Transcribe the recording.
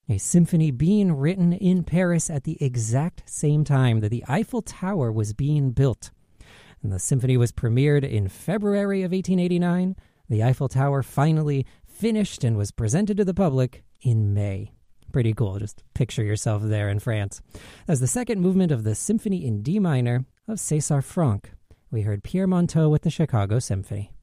a symphony being written in Paris at the exact same time that the Eiffel Tower was being built. And the symphony was premiered in February of 1889. The Eiffel Tower finally finished and was presented to the public in May. Pretty cool. Just picture yourself there in France. That was the second movement of the Symphony in D minor of César Franck. We heard Pierre Monteux with the Chicago Symphony.